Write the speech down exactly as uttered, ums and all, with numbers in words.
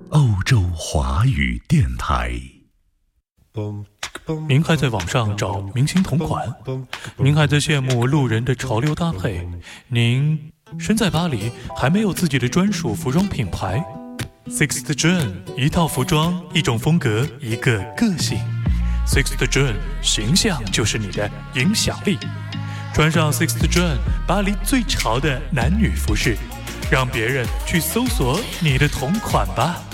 欧洲华语电台。 您还在网上找明星同款？您还在羡慕路人的潮流搭配？您身在巴黎，还没有自己的专属服装品牌？ Sixth June， 一套服装，一种风格，一个个性。 Sixth June， 形象就是你的影响力。穿上 Sixth June， 巴黎最潮的男女服饰，让别人去搜索你的同款吧。